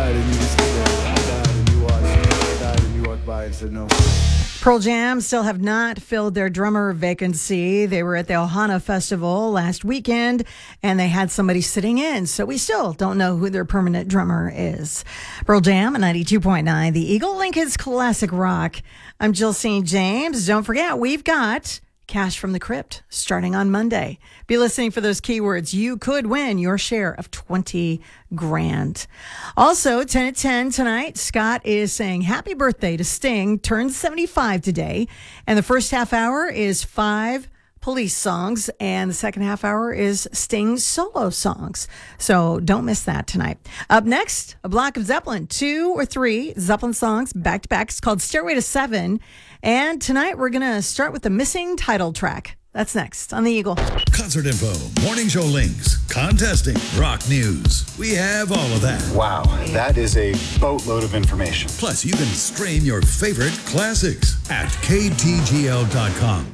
died and you just stood there. I died and you watched. I died and you walked by and said no. Pearl Jam still have not filled their drummer vacancy. They were at the Ohana Festival last weekend, and they had somebody sitting in, so we still don't know who their permanent drummer is. Pearl Jam at 92.9, the Eagle Lincoln's Classic Rock. I'm Jill St. James. Don't forget, we've got Cash from the Crypt starting on Monday. Be listening for those keywords. You could win your share of 20 grand. Also, 10 at 10 tonight, Scott is saying happy birthday to Sting. Turns 75 today. And the first half hour is 5 Police songs, and the second half hour is Sting's solo songs. So don't miss that tonight. Up next, a block of Zeppelin, 2 or 3 Zeppelin songs back to back. It's called Stairway to 7. And tonight we're going to start with the missing title track. That's next on the Eagle. Concert info, morning show links, contesting, rock news. We have all of that. Wow, that is a boatload of information. Plus, you can stream your favorite classics at ktgl.com.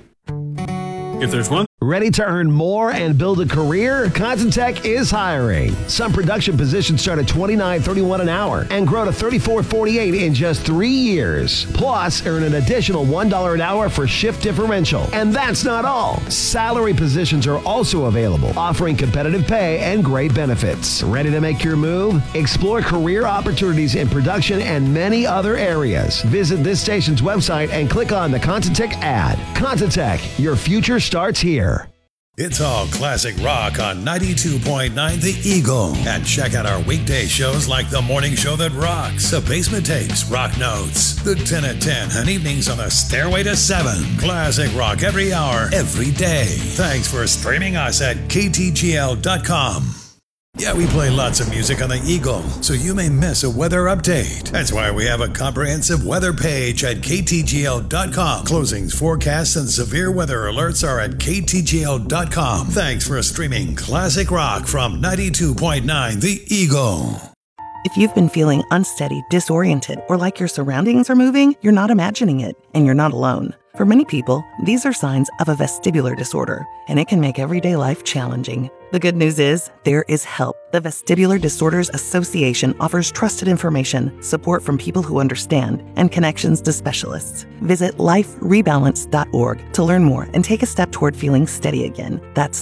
If there's one. Ready to earn more and build a career? Content is hiring. Some production positions start at $29.31 an hour and grow to $34.48 in just 3 years. Plus, earn an additional $1 an hour for shift differential. And that's not all. Salary positions are also available, offering competitive pay and great benefits. Ready to make your move? Explore career opportunities in production and many other areas. Visit this station's website and click on the Contentech ad. Contentech, your future starts here. It's all classic rock on 92.9 The Eagle. And check out our weekday shows like The Morning Show That Rocks, The Basement Tapes, Rock Notes, The 10 at 10, and evenings on the Stairway to 7. Classic rock every hour, every day. Thanks for streaming us at ktgl.com. Yeah, we play lots of music on the Eagle, so you may miss a weather update. That's why we have a comprehensive weather page at ktgl.com. Closings, forecasts, and severe weather alerts are at ktgl.com. Thanks for streaming classic rock from 92.9 The Eagle. If you've been feeling unsteady, disoriented, or like your surroundings are moving, you're not imagining it, and you're not alone. For many people, these are signs of a vestibular disorder, and it can make everyday life challenging. The good news is, there is help. The Vestibular Disorders Association offers trusted information, support from people who understand, and connections to specialists. Visit liferebalance.org to learn more and take a step toward feeling steady again. That's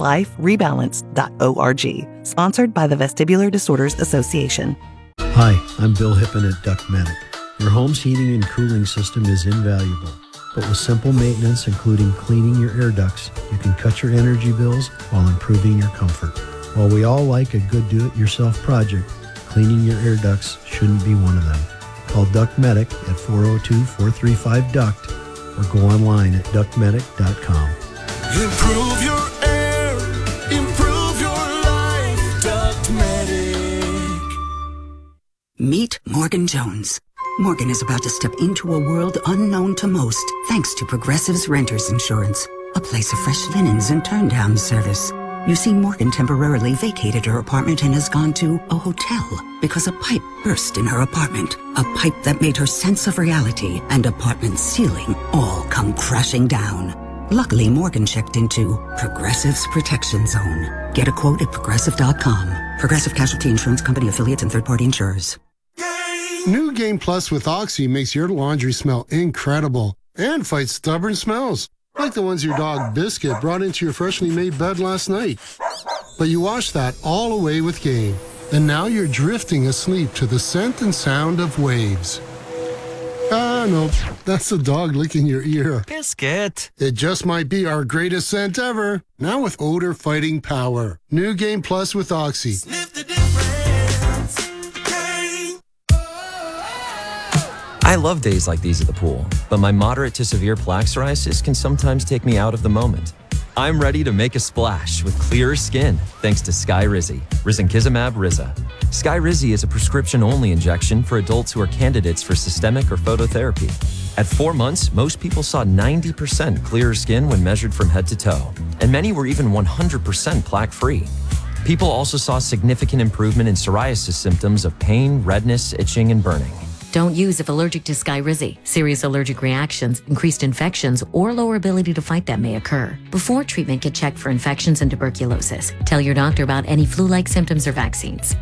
liferebalance.org. Sponsored by the Vestibular Disorders Association. Hi, I'm Bill Hippen at Duct Medic. Your home's heating and cooling system is invaluable. But with simple maintenance, including cleaning your air ducts, you can cut your energy bills while improving your comfort. While we all like a good do-it-yourself project, cleaning your air ducts shouldn't be one of them. Call Duct Medic at 402-435-DUCT or go online at ductmedic.com. Improve your air, improve your life, Duct Medic. Meet Morgan Jones. Morgan is about to step into a world unknown to most, thanks to Progressive's Renters Insurance, a place of fresh linens and turn-down service. You see, Morgan temporarily vacated her apartment and has gone to a hotel because a pipe burst in her apartment, a pipe that made her sense of reality and apartment ceiling all come crashing down. Luckily, Morgan checked into Progressive's Protection Zone. Get a quote at Progressive.com. Progressive Casualty Insurance Company affiliates and third-party insurers. New Game Plus with Oxy makes your laundry smell incredible and fights stubborn smells, like the ones your dog Biscuit brought into your freshly made bed last night. But you washed that all away with Game, and now you're drifting asleep to the scent and sound of waves. Ah, no, that's the dog licking your ear. Biscuit. It just might be our greatest scent ever, now with odor-fighting power. New Game Plus with Oxy. Sniff the difference. I love days like these at the pool, but my moderate to severe plaque psoriasis can sometimes take me out of the moment. I'm ready to make a splash with clearer skin thanks to Skyrizi, risankizumab Riza. Skyrizi is a prescription-only injection for adults who are candidates for systemic or phototherapy. At 4 months, most people saw 90% clearer skin when measured from head to toe, and many were even 100% plaque-free. People also saw significant improvement in psoriasis symptoms of pain, redness, itching, and burning. Don't use if allergic to Skyrizi. Serious allergic reactions, increased infections, or lower ability to fight them may occur. Before treatment, get checked for infections and tuberculosis. Tell your doctor about any flu-like symptoms or vaccines.